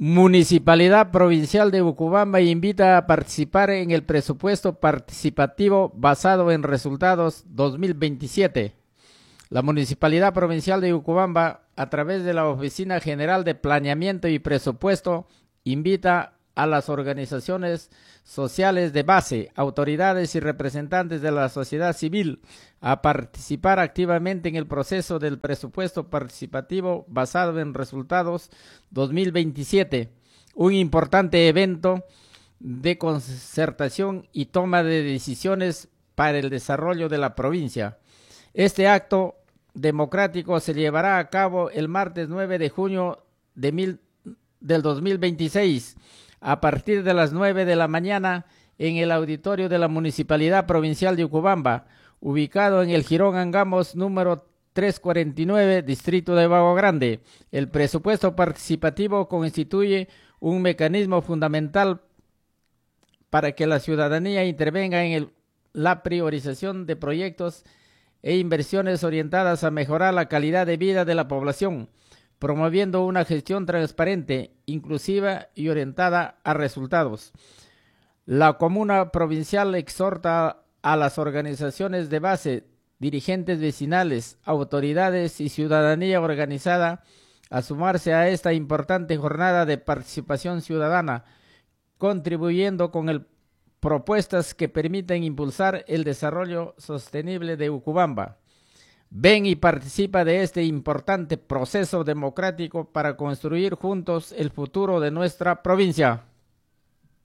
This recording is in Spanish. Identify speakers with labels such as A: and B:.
A: Municipalidad Provincial de Ucubamba invita a participar en el presupuesto participativo basado en resultados 2027. La Municipalidad Provincial de Ucubamba, a través de la Oficina General de Planeamiento y Presupuesto, invita a las organizaciones sociales de base, autoridades y representantes de la sociedad civil a participar activamente en el proceso del presupuesto participativo basado en resultados 2027, un importante evento de concertación y toma de decisiones para el desarrollo de la provincia. Este acto democrático se llevará a cabo el martes 9 de junio del 2026 a partir de las 9 de la mañana en el auditorio de la Municipalidad Provincial de Ucubamba, ubicado en el Jirón Angamos número 349, distrito de Vago Grande. El presupuesto participativo constituye un mecanismo fundamental para que la ciudadanía intervenga en la priorización de proyectos e inversiones orientadas a mejorar la calidad de vida de la población, promoviendo una gestión transparente, inclusiva y orientada a resultados. La Comuna Provincial exhorta a las organizaciones de base, dirigentes vecinales, autoridades y ciudadanía organizada a sumarse a esta importante jornada de participación ciudadana, contribuyendo con propuestas que permiten impulsar el desarrollo sostenible de Ucubamba. Ven y participa de este importante proceso democrático para construir juntos el futuro de nuestra provincia.